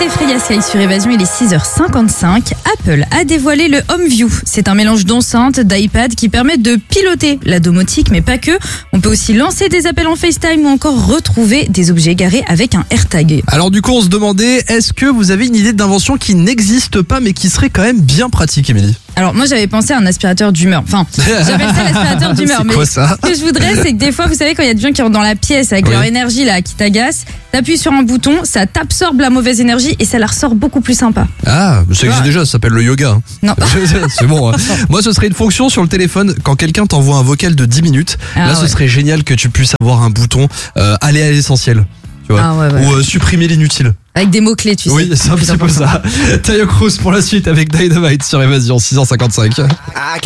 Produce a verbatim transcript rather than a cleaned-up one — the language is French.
écoutez Freya Sky sur Évasion, il est six heures cinquante-cinq. Apple a dévoilé le HomeView. C'est un mélange d'enceinte, d'iPad qui permet de piloter la domotique, mais pas que. On peut aussi lancer des appels en FaceTime ou encore retrouver des objets garés avec un AirTag. Alors du coup, on se demandait, est-ce que vous avez une idée d'invention qui n'existe pas mais qui serait quand même bien pratique, Émilie? Alors moi j'avais pensé à un aspirateur d'humeur. Enfin, j'appelle ça l'aspirateur d'humeur. C'est mais quoi ça? Ce que je voudrais, c'est que des fois, vous savez, quand il y a des gens qui rentrent dans la pièce avec Oui. leur énergie là, qui t'agace, t'appuies sur un bouton, ça t'absorbe la mauvaise énergie et ça la ressort beaucoup plus sympa. Ah, ça existe déjà, ça s'appelle le yoga. hein. Non. C'est bon. Hein. Moi, ce serait une fonction sur le téléphone quand quelqu'un t'envoie un vocal de dix minutes. Ah, là, ce ouais. serait génial que tu puisses avoir un bouton euh, aller à l'essentiel. Tu vois, Ah, ouais, ouais. ou euh, supprimer l'inutile. Avec des mots-clés, tu sais. Oui, c'est un petit peu ça. Tayo Cruz pour la suite avec Dynamite sur Évasion, six heures cinquante-cinq.